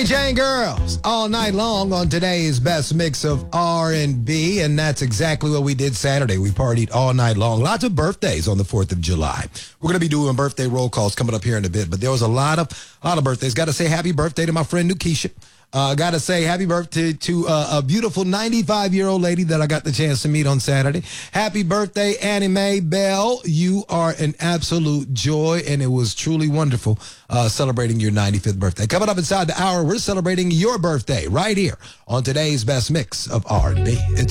Jane Girls all night long on today's best mix of R&B, and that's exactly what we did Saturday. We partied all night long. Lots of birthdays on the 4th of July. We're going to be doing birthday roll calls coming up here in a bit, but there was a lot of birthdays. Got to say happy birthday to my friend Nukisha. Got to say happy birthday to a beautiful 95-year-old lady that I got the chance to meet on Saturday. Happy birthday, Annie Mae Bell. You are an absolute joy, and it was truly wonderful celebrating your 95th birthday. Coming up inside the hour, we're celebrating your birthday right here on today's best mix of R&B. It's